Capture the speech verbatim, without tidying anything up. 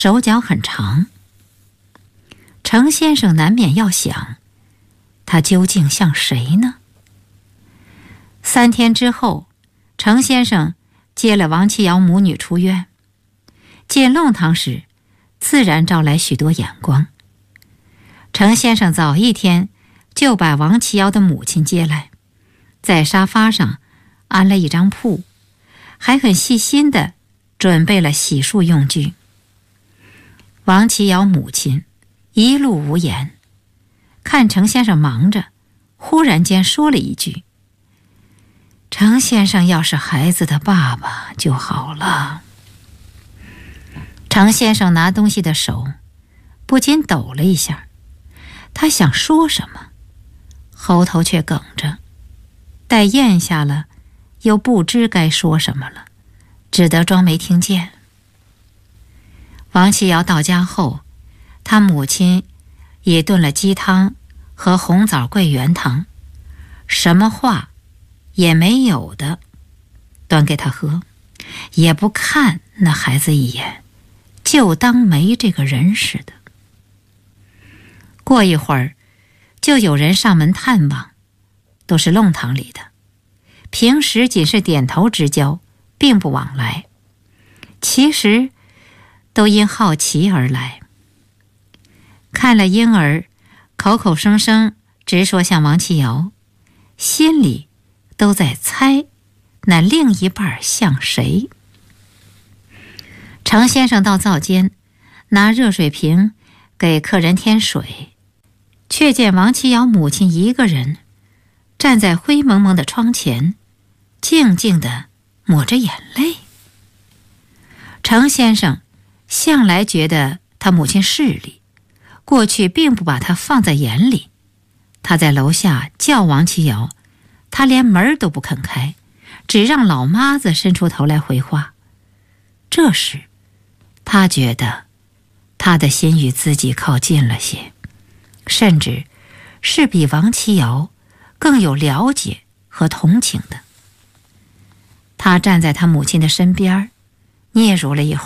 手脚很长。程先生难免要想，他究竟像谁呢？三天之后，程先生接了王七瑶母女出院，进弄堂时，自然招来许多眼光。程先生早一天就把王七瑶的母亲接来，在沙发上安了一张铺，还很细心地准备了洗漱用具。王七瑶母亲一路无言，看程先生忙着，忽然间说了一句：“程先生要是孩子的爸爸就好了。”程先生拿东西的手不禁抖了一下，他想说什么，喉头却哽着，待咽下了，又不知该说什么了，只得装没听见。王七瑶到家后，他母亲也炖了鸡汤和红枣桂圆汤，什么话也没有的端给他喝，也不看那孩子一眼，就当没这个人似的。过一会儿，就有人上门探望，都是弄堂里的，平时仅是点头之交，并不往来，其实都因好奇而来。看了婴儿口口声声直说像王七瑶，心里都在猜那另一半像谁。程先生到灶间拿热水瓶给客人添水，却见王七瑶母亲一个人站在灰蒙蒙的窗前，静静地抹着眼泪。程先生向来觉得他母亲势利，过去并不把他放在眼里。他在楼下叫王七瑶，他连门都不肯开，只让老妈子伸出头来回话。这时他觉得他的心与自己靠近了些，甚至是比王七瑶更有了解和同情的。他站在他母亲的身边，嗫嚅了一会儿。